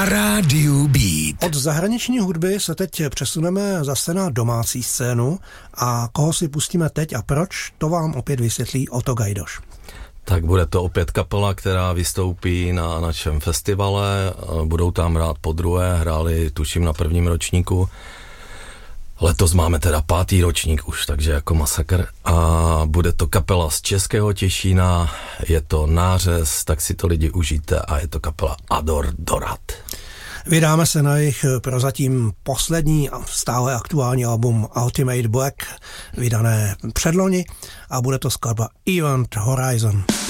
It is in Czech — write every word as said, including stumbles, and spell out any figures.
Na rádiu Beat. Od zahraniční hudby se teď přesuneme zase na domácí scénu a koho si pustíme teď a proč, to vám opět vysvětlí Otto Gajdoš. Tak bude to opět kapela, která vystoupí na našem festivale, budou tam hrát podruhé, hráli tuším na prvním ročníku. Letos máme teda pátý ročník už, takže jako masakr. A bude to kapela z Českého Těšína, je to nářez, tak si to lidi užijte a je to kapela Ador Dorat. Vydáme se na jejich prozatím poslední a stále aktuální album Ultimate Black, vydané předloni, a bude to skladba Event Horizon.